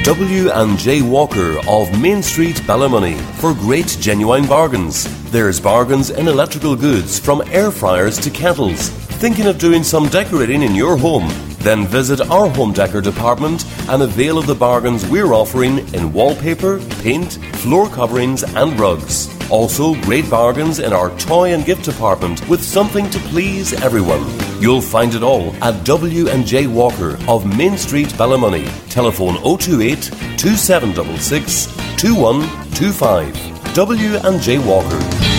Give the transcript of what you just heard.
W&J Walker of Main Street, Ballymoney, for great genuine bargains. There's bargains in electrical goods from air fryers to kettles. Thinking of doing some decorating in your home? Then visit our home decor department and avail of the bargains we're offering in wallpaper, paint, floor coverings and rugs. Also, great bargains in our toy and gift department with something to please everyone. You'll find it all at W&J Walker of Main Street, Ballymoney. Telephone 028 2766 2125. W&J Walker.